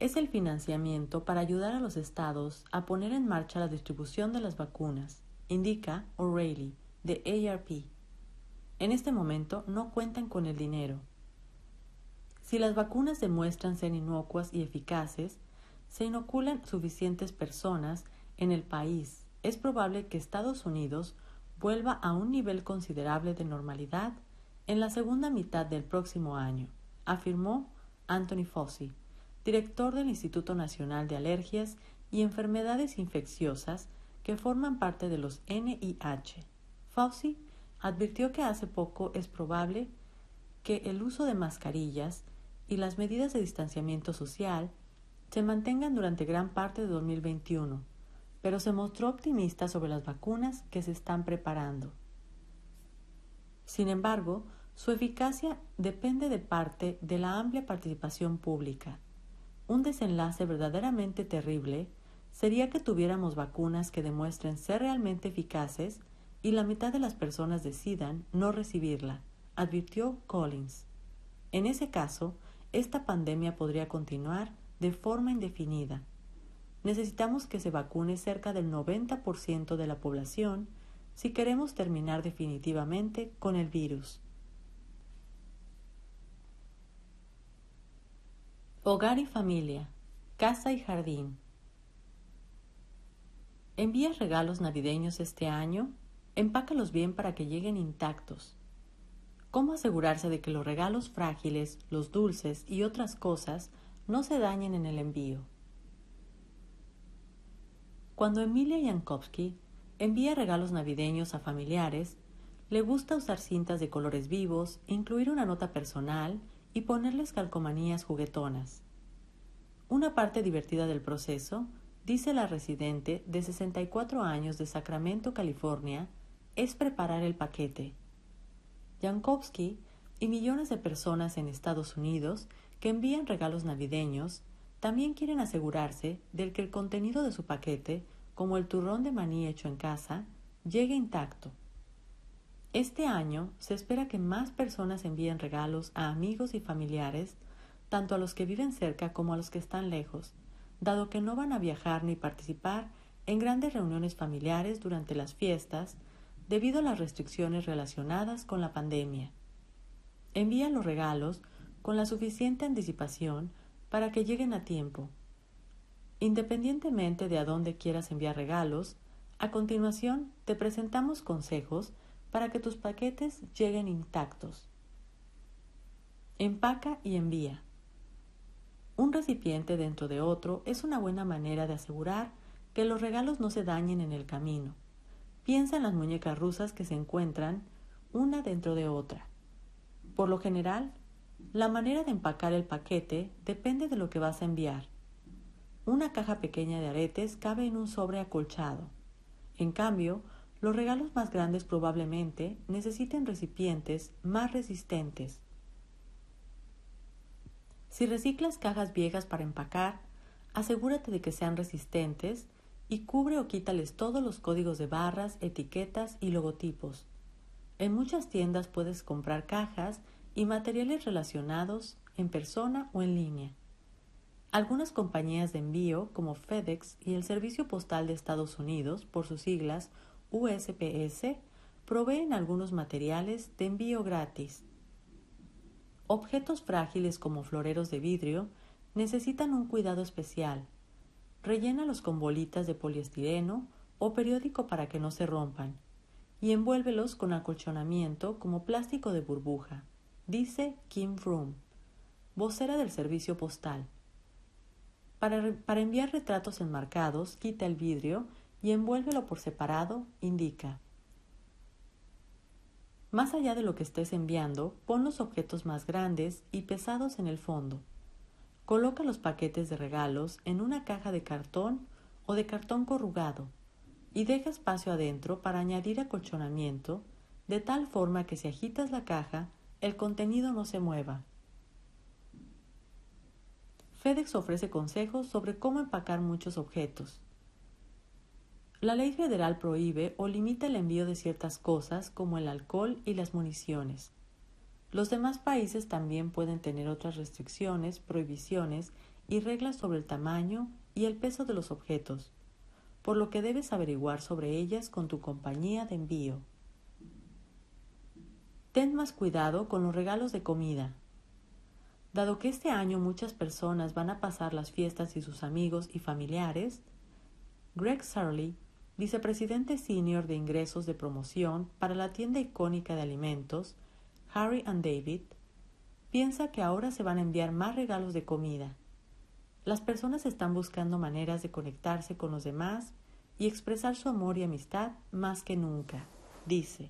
es el financiamiento para ayudar a los estados a poner en marcha la distribución de las vacunas, indica O'Reilly, de AARP. En este momento no cuentan con el dinero. Si las vacunas demuestran ser inocuas y eficaces, se inoculan suficientes personas en el país, es probable que Estados Unidos vuelva a un nivel considerable de normalidad en la segunda mitad del próximo año, afirmó Anthony Fauci, director del Instituto Nacional de Alergias y Enfermedades Infecciosas que forman parte de los NIH. Fauci advirtió que hace poco es probable que el uso de mascarillas y las medidas de distanciamiento social se mantengan durante gran parte de 2021, pero se mostró optimista sobre las vacunas que se están preparando. Sin embargo, su eficacia depende de parte de la amplia participación pública. Un desenlace verdaderamente terrible sería que tuviéramos vacunas que demuestren ser realmente eficaces y la mitad de las personas decidan no recibirla, advirtió Collins. En ese caso, esta pandemia podría continuar de forma indefinida. Necesitamos que se vacune cerca del 90% de la población si queremos terminar definitivamente con el virus. Hogar y familia, casa y jardín. ¿Envías regalos navideños este año? Empácalos bien para que lleguen intactos. ¿Cómo asegurarse de que los regalos frágiles, los dulces y otras cosas no se dañen en el envío? Cuando Emilia Jankowski envía regalos navideños a familiares, le gusta usar cintas de colores vivos, incluir una nota personal y ponerles calcomanías juguetonas. Una parte divertida del proceso, dice la residente de 64 años de Sacramento, California, es preparar el paquete. Jankowski y millones de personas en Estados Unidos que envían regalos navideños también quieren asegurarse de que el contenido de su paquete, como el turrón de maní hecho en casa, llegue intacto. Este año se espera que más personas envíen regalos a amigos y familiares, tanto a los que viven cerca como a los que están lejos, dado que no van a viajar ni participar en grandes reuniones familiares durante las fiestas debido a las restricciones relacionadas con la pandemia. Envía los regalos con la suficiente anticipación para que lleguen a tiempo. Independientemente de a dónde quieras enviar regalos, a continuación te presentamos consejos para que tus paquetes lleguen intactos. Empaca y envía. Un recipiente dentro de otro es una buena manera de asegurar que los regalos no se dañen en el camino. Piensa en las muñecas rusas que se encuentran una dentro de otra. Por lo general, la manera de empacar el paquete depende de lo que vas a enviar. Una caja pequeña de aretes cabe en un sobre acolchado. En cambio, los regalos más grandes probablemente necesiten recipientes más resistentes. Si reciclas cajas viejas para empacar, asegúrate de que sean resistentes y cubre o quítales todos los códigos de barras, etiquetas y logotipos. En muchas tiendas puedes comprar cajas y materiales relacionados en persona o en línea. Algunas compañías de envío, como FedEx y el Servicio Postal de Estados Unidos, por sus siglas USPS, proveen algunos materiales de envío gratis. Objetos frágiles como floreros de vidrio necesitan un cuidado especial. Rellénalos con bolitas de poliestireno o periódico para que no se rompan y envuélvelos con acolchonamiento como plástico de burbuja, dice Kim Froome, vocera del servicio postal. Para enviar retratos enmarcados, quita el vidrio y envuélvelo por separado, indica. Más allá de lo que estés enviando, pon los objetos más grandes y pesados en el fondo. Coloca los paquetes de regalos en una caja de cartón o de cartón corrugado y deja espacio adentro para añadir acolchonamiento de tal forma que si agitas la caja, el contenido no se mueva. FedEx ofrece consejos sobre cómo empacar muchos objetos. La ley federal prohíbe o limita el envío de ciertas cosas como el alcohol y las municiones. Los demás países también pueden tener otras restricciones, prohibiciones y reglas sobre el tamaño y el peso de los objetos, por lo que debes averiguar sobre ellas con tu compañía de envío. Ten más cuidado con los regalos de comida. Dado que este año muchas personas van a pasar las fiestas y sus amigos y familiares, Greg Surley, vicepresidente senior de ingresos de promoción para la tienda icónica de alimentos, Harry & David, piensa que ahora se van a enviar más regalos de comida. Las personas están buscando maneras de conectarse con los demás y expresar su amor y amistad más que nunca, dice.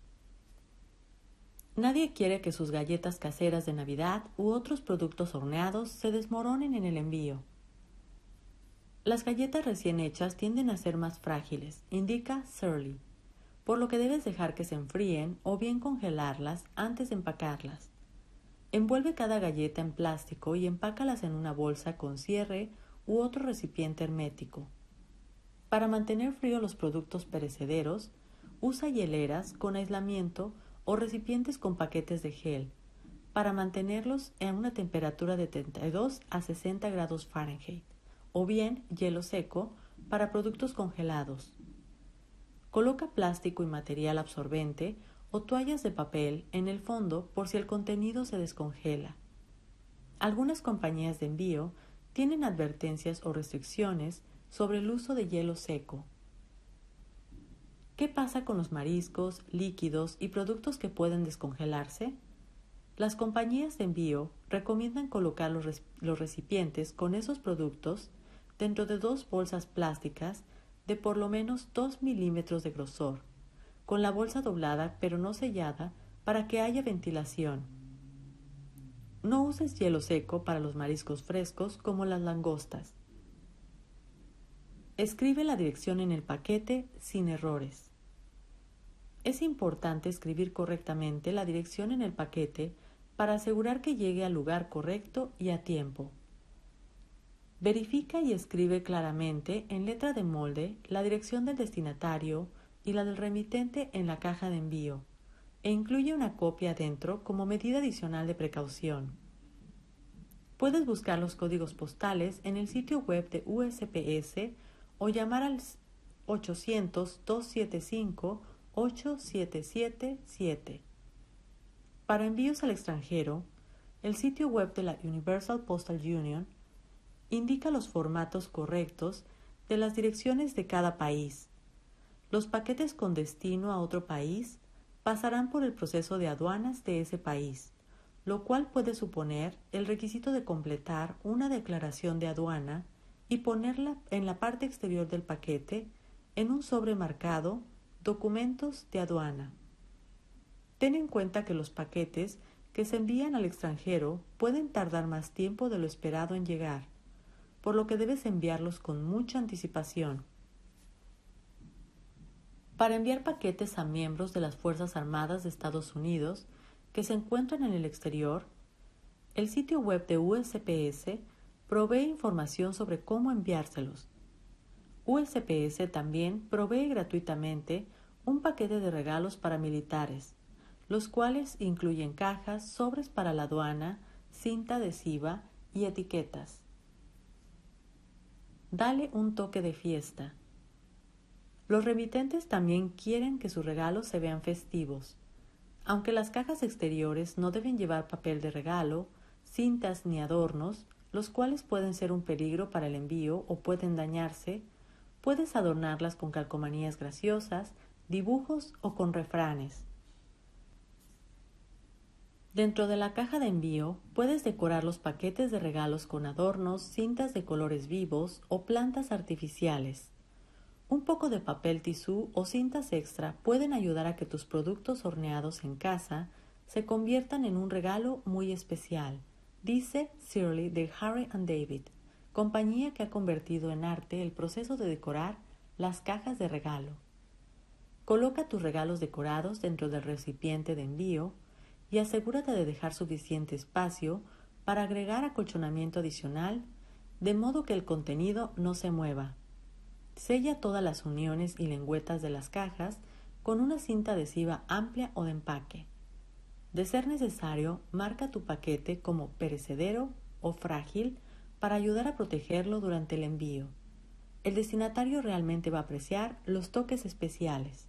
Nadie quiere que sus galletas caseras de Navidad u otros productos horneados se desmoronen en el envío. Las galletas recién hechas tienden a ser más frágiles, indica Surley, por lo que debes dejar que se enfríen o bien congelarlas antes de empacarlas. Envuelve cada galleta en plástico y empácalas en una bolsa con cierre u otro recipiente hermético. Para mantener fríos los productos perecederos, usa hieleras con aislamiento o recipientes con paquetes de gel para mantenerlos en una temperatura de 32 a 60 grados Fahrenheit, o bien hielo seco para productos congelados. Coloca plástico y material absorbente o toallas de papel en el fondo por si el contenido se descongela. Algunas compañías de envío tienen advertencias o restricciones sobre el uso de hielo seco. ¿Qué pasa con los mariscos, líquidos y productos que pueden descongelarse? Las compañías de envío recomiendan colocar los recipientes con esos productos dentro de 2 bolsas plásticas de por lo menos 2 milímetros de grosor, con la bolsa doblada pero no sellada para que haya ventilación. No uses hielo seco para los mariscos frescos como las langostas. Escribe la dirección en el paquete sin errores. Es importante escribir correctamente la dirección en el paquete para asegurar que llegue al lugar correcto y a tiempo. Verifica y escribe claramente en letra de molde la dirección del destinatario y la del remitente en la caja de envío, e incluye una copia adentro como medida adicional de precaución. Puedes buscar los códigos postales en el sitio web de USPS o llamar al 800-275-8777. Para envíos al extranjero, el sitio web de la Universal Postal Union indica los formatos correctos de las direcciones de cada país. Los paquetes con destino a otro país pasarán por el proceso de aduanas de ese país, lo cual puede suponer el requisito de completar una declaración de aduana y ponerla en la parte exterior del paquete en un sobre marcado Documentos de aduana. Ten en cuenta que los paquetes que se envían al extranjero pueden tardar más tiempo de lo esperado en llegar, por lo que debes enviarlos con mucha anticipación. Para enviar paquetes a miembros de las Fuerzas Armadas de Estados Unidos que se encuentran en el exterior, el sitio web de USPS provee información sobre cómo enviárselos. USPS también provee gratuitamente un paquete de regalos para militares, los cuales incluyen cajas, sobres para la aduana, cinta adhesiva y etiquetas. Dale un toque de fiesta. Los remitentes también quieren que sus regalos se vean festivos. Aunque las cajas exteriores no deben llevar papel de regalo, cintas ni adornos, los cuales pueden ser un peligro para el envío o pueden dañarse, puedes adornarlas con calcomanías graciosas, dibujos o con refranes. Dentro de la caja de envío puedes decorar los paquetes de regalos con adornos, cintas de colores vivos o plantas artificiales. Un poco de papel tisú o cintas extra pueden ayudar a que tus productos horneados en casa se conviertan en un regalo muy especial, dice Surley de Harry & David, compañía que ha convertido en arte el proceso de decorar las cajas de regalo. Coloca tus regalos decorados dentro del recipiente de envío y asegúrate de dejar suficiente espacio para agregar acolchonamiento adicional, de modo que el contenido no se mueva. Sella todas las uniones y lengüetas de las cajas con una cinta adhesiva amplia o de empaque. De ser necesario, marca tu paquete como perecedero o frágil para ayudar a protegerlo durante el envío. El destinatario realmente va a apreciar los toques especiales.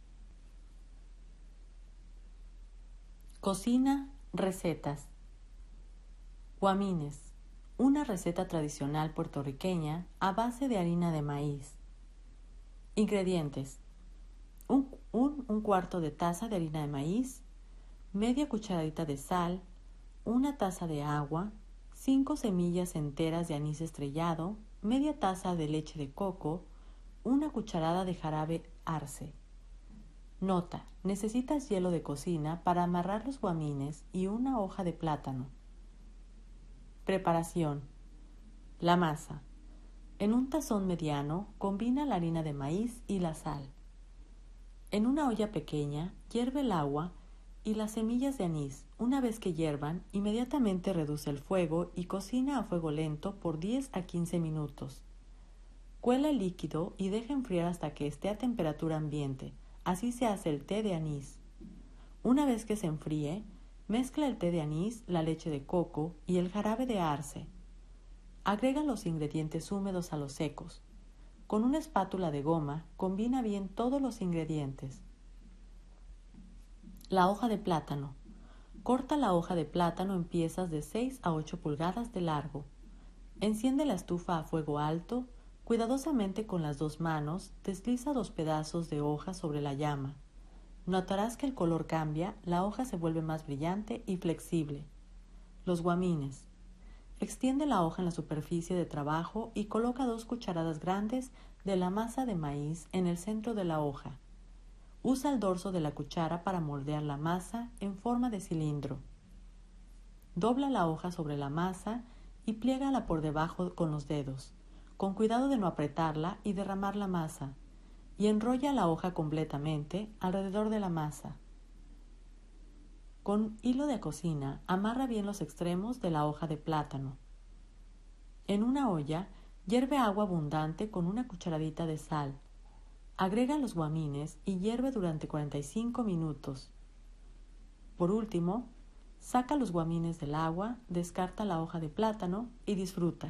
Cocina, recetas. Guamines, una receta tradicional puertorriqueña a base de harina de maíz. Ingredientes: un cuarto de taza de harina de maíz, media cucharadita de sal, una taza de agua, 5 semillas enteras de anís estrellado, media taza de leche de coco, una cucharada de jarabe arce. Nota: necesitas hielo de cocina para amarrar los guamines y una hoja de plátano. Preparación: la masa. En un tazón mediano, combina la harina de maíz y la sal. En una olla pequeña, hierve el agua y las semillas de anís. Una vez que hiervan, inmediatamente reduce el fuego y cocina a fuego lento por 10 a 15 minutos. Cuela el líquido y deja enfriar hasta que esté a temperatura ambiente. Así se hace el té de anís. Una vez que se enfríe, mezcla el té de anís, la leche de coco y el jarabe de arce. Agrega los ingredientes húmedos a los secos. Con una espátula de goma, combina bien todos los ingredientes. La hoja de plátano. Corta la hoja de plátano en piezas de 6 a 8 pulgadas de largo. Enciende la estufa a fuego alto. Cuidadosamente con las 2 manos, desliza 2 pedazos de hoja sobre la llama. Notarás que el color cambia, la hoja se vuelve más brillante y flexible. Los guamines. Extiende la hoja en la superficie de trabajo y coloca 2 cucharadas grandes de la masa de maíz en el centro de la hoja. Usa el dorso de la cuchara para moldear la masa en forma de cilindro. Dobla la hoja sobre la masa y pliégala por debajo con los dedos, con cuidado de no apretarla y derramar la masa, y enrolla la hoja completamente alrededor de la masa. Con hilo de cocina, amarra bien los extremos de la hoja de plátano. En una olla, hierve agua abundante con una cucharadita de sal. Agrega los guamines y hierve durante 45 minutos. Por último, saca los guamines del agua, descarta la hoja de plátano y disfruta.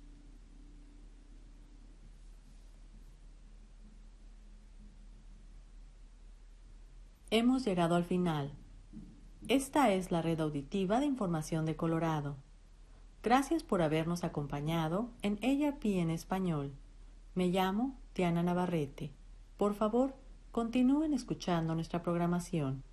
Hemos llegado al final. Esta es la red auditiva de información de Colorado. Gracias por habernos acompañado en ARP en español. Me llamo Diana Navarrete. Por favor, continúen escuchando nuestra programación.